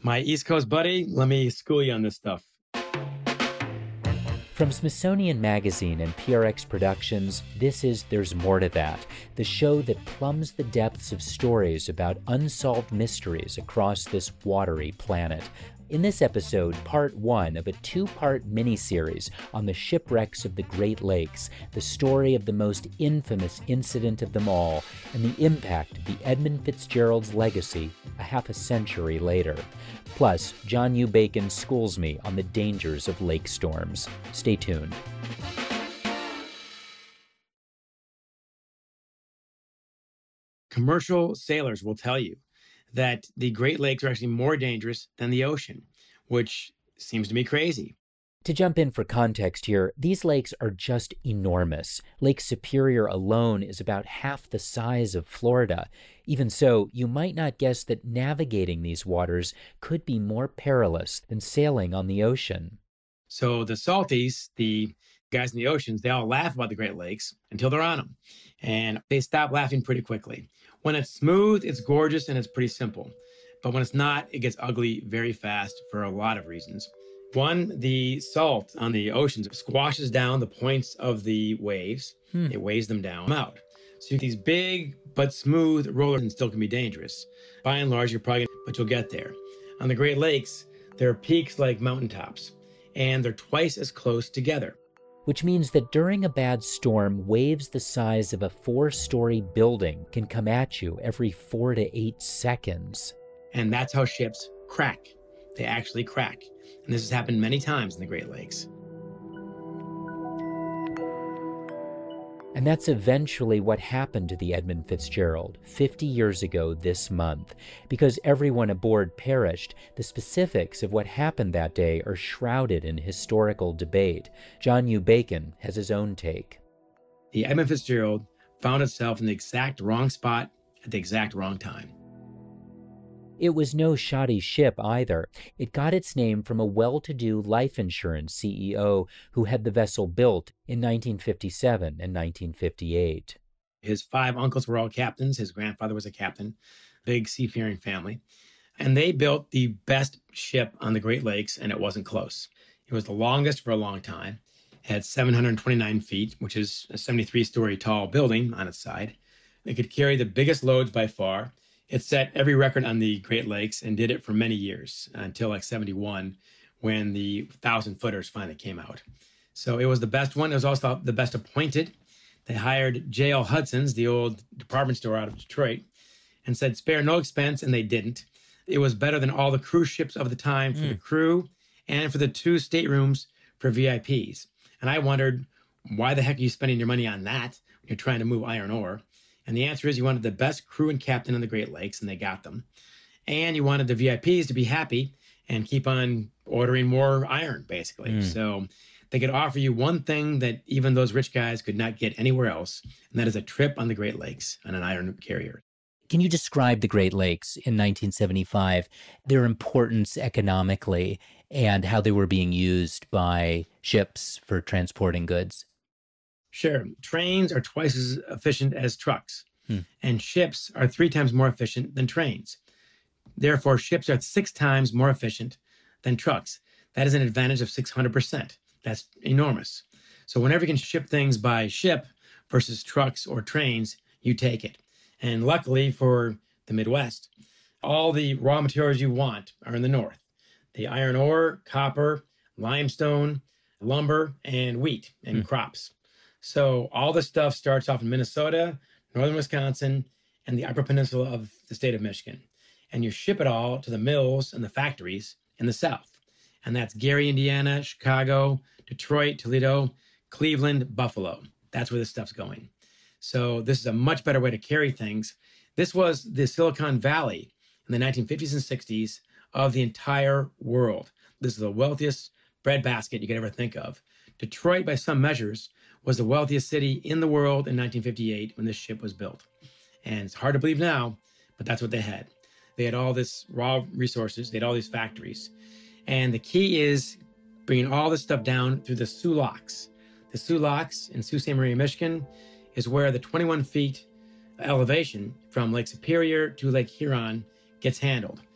My East Coast buddy, let me school you on this stuff. From Smithsonian Magazine and PRX Productions, this is There's More to That, the show that plumbs the depths of stories about unsolved mysteries across this watery planet. In this episode, part one of a two-part miniseries on the shipwrecks of the Great Lakes, the story of the most infamous incident of them all, and the impact of the Edmund Fitzgerald's legacy a half a century later. Plus, John U. Bacon schools me on the dangers of lake storms. Stay tuned. Commercial sailors will tell you that the Great Lakes are actually more dangerous than the ocean, which seems to me crazy. To jump in for context here, these lakes are just enormous. Lake Superior alone is about half the size of Florida. Even so, you might not guess that navigating these waters could be more perilous than sailing on the ocean. So the salties, the guys in the oceans, they all laugh about the Great Lakes until they're on them. And they stop laughing pretty quickly. When it's smooth, it's gorgeous and it's pretty simple. But when it's not, it gets ugly very fast for a lot of reasons. One, the salt on the oceans squashes down the points of the waves. It weighs them down out. So these big but smooth rollers still can be dangerous. By and large, you're probably but you'll get there. On the Great Lakes, there are peaks like mountaintops, and they're twice as close together. Which means that during a bad storm, waves the size of a 4-story building can come at you every 4 to 8 seconds. And that's how ships crack. They actually crack. And this has happened many times in the Great Lakes. And that's eventually what happened to the Edmund Fitzgerald 50 years ago this month. Because everyone aboard perished, the specifics of what happened that day are shrouded in historical debate. John U. Bacon has his own take. The Edmund Fitzgerald found itself in the exact wrong spot at the exact wrong time. It was no shoddy ship either. It got its name from a well-to-do life insurance CEO who had the vessel built in 1957 and 1958. His 5 uncles were all captains. His grandfather was a captain, big seafaring family. And they built the best ship on the Great Lakes, and it wasn't close. It was the longest for a long time. It had 729 feet, which is a 73-story tall building on its side. It could carry the biggest loads by far. It set every record on the Great Lakes and did it for many years until like 71 when the 1,000-footers finally came out. So it was the best one. It was also the best appointed. They hired J.L. Hudson's, the old department store out of Detroit, and said spare no expense, and they didn't. It was better than all the cruise ships of the time for the crew and for the 2 staterooms for VIPs. And I wondered, why the heck are you spending your money on that when you're trying to move iron ore? And the answer is you wanted the best crew and captain on the Great Lakes, and they got them. And you wanted the VIPs to be happy and keep on ordering more iron, basically. So they could offer you one thing that even those rich guys could not get anywhere else, and that is a trip on the Great Lakes on an iron carrier. Can you describe the Great Lakes in 1975, their importance economically, and how they were being used by ships for transporting goods? Sure. Trains are twice as efficient as trucks, and ships are 3 times more efficient than trains. Therefore, ships are 6 times more efficient than trucks. That is an advantage of 600%. That's enormous. So whenever you can ship things by ship versus trucks or trains, you take it. And luckily for the Midwest, all the raw materials you want are in the north. The iron ore, copper, limestone, lumber, and wheat and crops. So all the stuff starts off in Minnesota, northern Wisconsin, and the Upper Peninsula of the state of Michigan. And you ship it all to the mills and the factories in the South. And that's Gary, Indiana, Chicago, Detroit, Toledo, Cleveland, Buffalo. That's where this stuff's going. So this is a much better way to carry things. This was the Silicon Valley in the 1950s and 60s of the entire world. This is the wealthiest breadbasket you could ever think of. Detroit, by some measures, was the wealthiest city in the world in 1958 when this ship was built. And it's hard to believe now, but that's what they had. They had all this raw resources. They had all these factories. And the key is bringing all this stuff down through the Soo Locks. The Soo Locks in Sault Ste. Marie, Michigan, is where the 21 feet elevation from Lake Superior to Lake Huron gets handled.